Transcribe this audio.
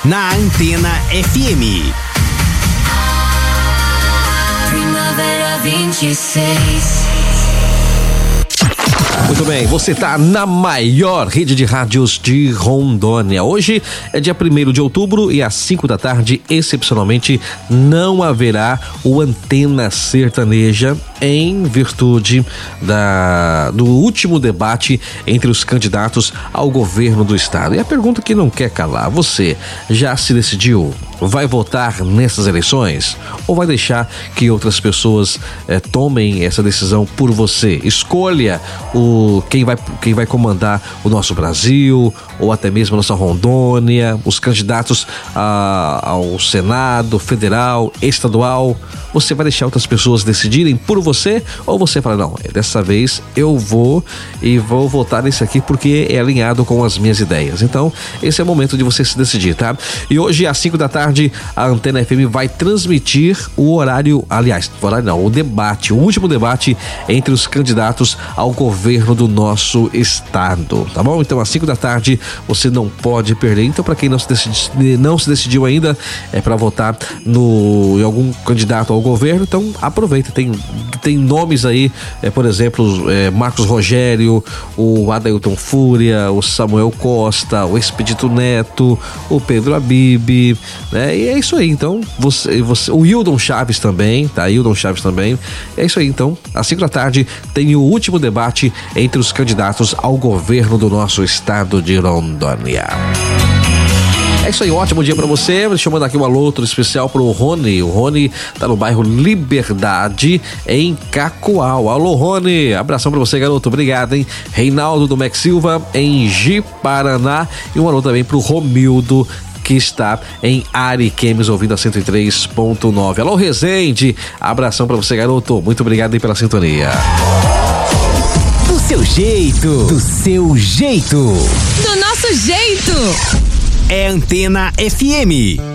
na Antena FM. Primavera 26. Muito bem, você está na maior rede de rádios de Rondônia. Hoje é dia 1º de outubro e às 5 da tarde, excepcionalmente, não haverá o Antena Sertaneja em virtude do último debate entre os candidatos ao governo do estado. E a pergunta que não quer calar, você já se decidiu? Vai votar nessas eleições? Ou vai deixar que outras pessoas tomem essa decisão por você? Escolha quem vai comandar o nosso Brasil, ou até mesmo a nossa Rondônia, os candidatos ao Senado, federal, estadual. Você vai deixar outras pessoas decidirem por você? Ou você fala, não, dessa vez eu vou votar nesse aqui porque é alinhado com as minhas ideias. Então, esse é o momento de você se decidir, tá? E hoje, às 5 da tarde, a Antena FM vai transmitir o debate, o último debate entre os candidatos ao governo do nosso estado, tá bom? Então, às 5 da tarde, você não pode perder. Então, para quem não se decidiu ainda, para votar em algum candidato ao governo, então aproveita. Tem nomes aí, por exemplo, Marcos Rogério, o Adailton Fúria, o Samuel Costa, o Expedito Neto, o Pedro Abib, né? E é isso aí. Então, o Hildon Chaves também, tá? Hildon Chaves também. É isso aí. Então, às 5 da tarde tem o último debate entre os candidatos ao governo do nosso estado de Rondônia. É isso aí, um ótimo dia pra você. Deixa eu mandar aqui um alô todo especial pro Rony. O Rony tá no bairro Liberdade, em Cacoal. Alô, Rony, abração pra você, garoto, obrigado, hein? Reinaldo do Max Silva, em Ji-Paraná. E um alô também pro Romildo, que está em Ariquemes, ouvindo a 103.9. Alô, Rezende, abração pra você, garoto, muito obrigado aí pela sintonia. Do seu jeito, do seu jeito. Do nosso jeito. É Antena FM.